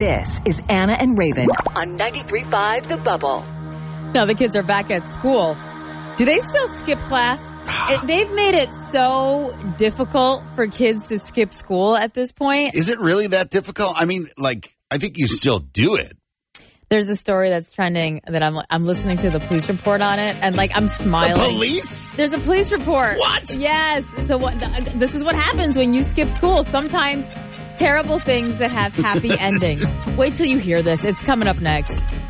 This is Anna and Raven on 93.5 The Bubble. Now the kids are back at school. Do they still skip class? They've made it so difficult for kids to skip school at this point. Is it really that difficult? I mean, I think you still do it. There's a story that's trending that I'm listening to the police report on it, and I'm smiling. The police? There's a police report. What? Yes. So this is what happens when you skip school. Sometimes terrible things that have happy endings. Wait till you hear this. It's coming up next.